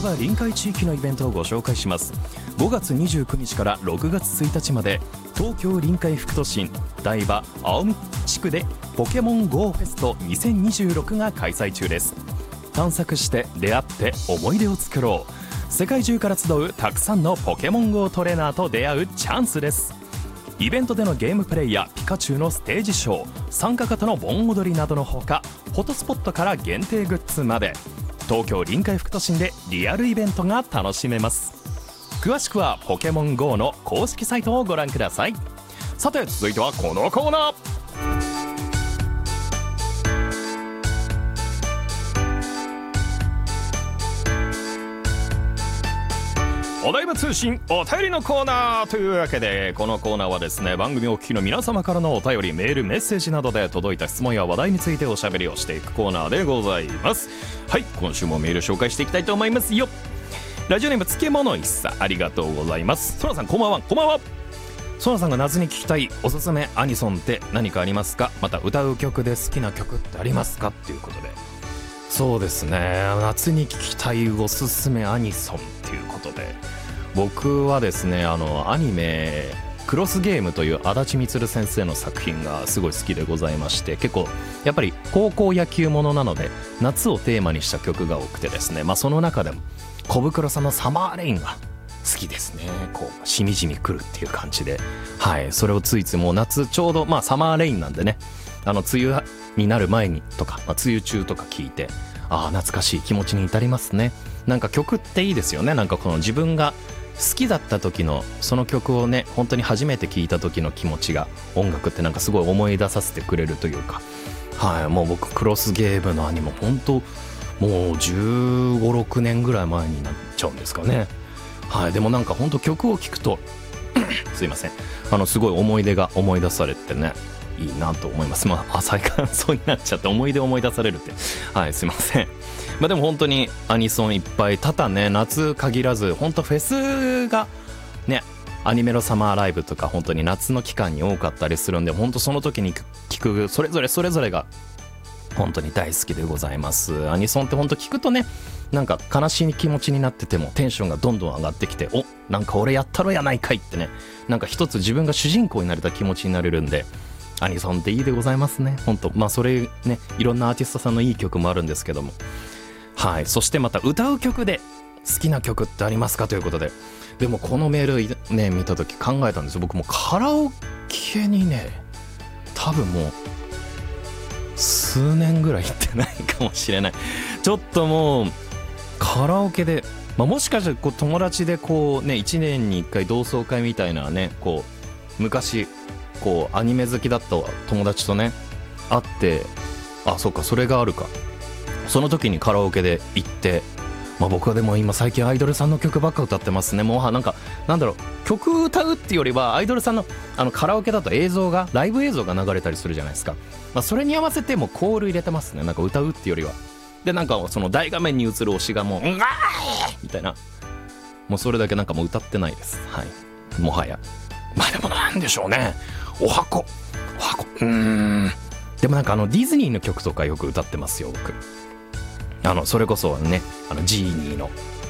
は臨海地域のイベントをご紹介します。5月29日から6月1日まで東京臨海副都心台場青海地区でポケモン GO フェスト2026が開催中です。探索して出会って思い出を作ろう。世界中から集うたくさんのポケモン GO トレーナーと出会うチャンスです。イベントでのゲームプレイやピカチュウのステージショー、参加型の盆踊りなどのほか、フォトスポットから限定グッズまで東京臨海副都心でリアルイベントが楽しめます。詳しくはポケモン GO の公式サイトをご覧ください。さて続いてはこのコーナー、お台場通信お便りのコーナーというわけで、このコーナーはですね、番組お聞きの皆様からのお便り、メール、メッセージなどで届いた質問や話題についておしゃべりをしていくコーナーでございます。はい、今週もメール紹介していきたいと思いますよ。ラジオネーム漬物一茶、ありがとうございます。ソラさんこんばんは。こんばんは。ソラさんが夏に聴きたいおすすめアニソンって何かありますか？また歌う曲で好きな曲ってありますか？っていうことで、そうですね、夏に聴きたいおすすめアニソンっていうことで、僕はですね、アニメクロスゲームという足立みつる先生の作品がすごい好きでございまして、結構やっぱり高校野球ものなので夏をテーマにした曲が多くてですね、その中でも小袋さんのサマーレインが好きですね。こうしみじみくるっていう感じで、はい、それをついついもう夏ちょうどサマーレインなんでね、梅雨になる前にとか、梅雨中とか聞いて、懐かしい気持ちに至りますね。なんか曲っていいですよね。なんかこの自分が好きだった時のその曲をね、本当に初めて聴いた時の気持ちが、音楽ってなんかすごい思い出させてくれるというか、はい、もう僕クロスゲームのアニメ本当もう15、6年ぐらい前になっちゃうんですかね。はい、でもなんか本当曲を聴くとすいません、すごい思い出が思い出されてね、いいなと思います。浅い感想になっちゃって思い出思い出されるって、はい、すいません。でも本当にアニソンいっぱい、ただね、夏限らず本当フェスがね、アニメのサマーライブとか本当に夏の期間に多かったりするんで、本当その時に聴くそれぞれが本当に大好きでございます。アニソンって本当聞くとね、なんか悲しい気持ちになっててもテンションがどんどん上がってきて、なんか俺やったろやないかいってね、なんか一つ自分が主人公になれた気持ちになれるんで、アニソンっていいでございますね。本当それね、いろんなアーティストさんのいい曲もあるんですけども、はい、そしてまた歌う曲で好きな曲ってありますかということで、でもこのメールね見た時考えたんですよ。僕もカラオケにね、多分もう数年ぐらい行ってないかもしれない。ちょっともうカラオケで、もしかしたらこう友達でこうね、1年に1回同窓会みたいなね、こう昔こうアニメ好きだった友達とね会って、そっか、それがあるか、その時にカラオケで行って、僕はでも今最近アイドルさんの曲ばっか歌ってますね。もうなんだろう、曲歌うっていうよりはアイドルさんのカラオケだとライブ映像が流れたりするじゃないですか。それに合わせてもうコール入れてますね。なんか歌うっていうよりは、でなんかその大画面に映る推しがもうみたいな、もうそれだけなんかもう歌ってないです。はい、もはや。でもなんでしょうね、お箱でもなんかディズニーの曲とかよく歌ってますよ僕。それこそね、ジーニーの